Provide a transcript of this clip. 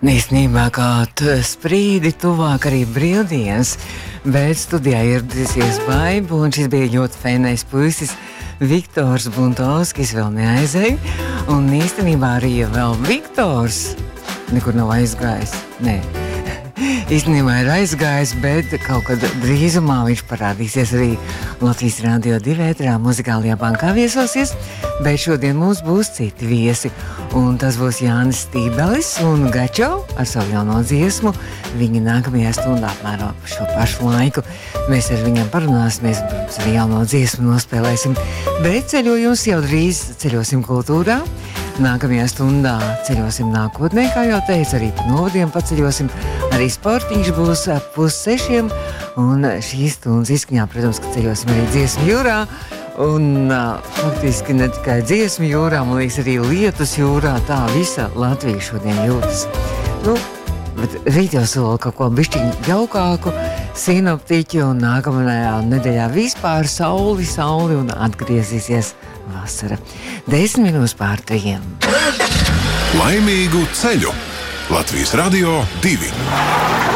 Īstenībā kā sprīdi tuvāk arī brīvdienas, bet studijā ieradīsies Baiba, un šis bija ļoti fēnais puisis Viktors Buntovskis, vēl neaizēja, un īstenībā arī vēl Viktors nekur nav aizgājis, nē. Īstenībā ir aizgājis, bet kaut kad drīzumā viņš parādīsies arī Latvijas Radio 2 ēterā Muzikālajā bankā viesosies, bet šodien mums būs citi viesi, un tas būs Jānis Stībelis un Gačo ar savu jauno dziesmu. Viņi nākamajā stundā apmēram šo pašu laiku. Mēs ar viņiem parunāsimies, protams, arī jauno dziesmu nospēlēsim, bet ceļojums jau drīz ceļosim kultūrā. Nākamajā stundā ceļosim nākotnē, kā jau teicu, arī pa novadiem paceļosim. Arī sportiņš būs ap 5:30, un šīs stundas izskaņā, protams, ka ceļosim arī dziesmu jūrā. Un faktiski ne tikai dziesmu jūrā, man liekas, arī lietus jūrā. Tā visa Latvija šodien jūtas. Bet rīt jau sola kaut ko bišķiņu jaukāku, sinoptiķi, un nākamajā nedēļā vispār sauli un atgriezīsies vasara. 10 minūtes pār 3. Laimīgu ceļu! Latvijas Radio 2.